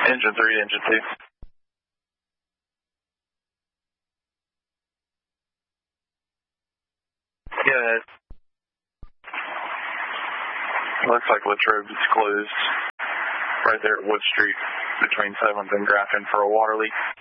Engine 3 to engine 2. Yeah, it looks like Latrobe is closed right there at Wood Street between 7th and Grafton for a water leak.